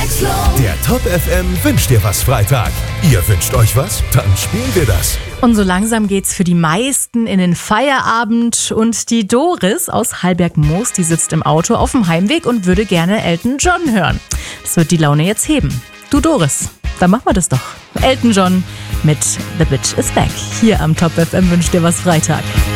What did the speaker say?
Der Top FM wünscht dir was Freitag. Ihr wünscht euch was? Dann spielen wir das. Und so langsam geht's für die meisten in den Feierabend. Und die Doris aus Hallberg-Moos, die sitzt im Auto auf dem Heimweg und würde gerne Elton John hören. Das wird die Laune jetzt heben. Du Doris, dann machen wir das doch. Elton John mit The Bitch is Back. Hier am Top FM wünscht dir was Freitag.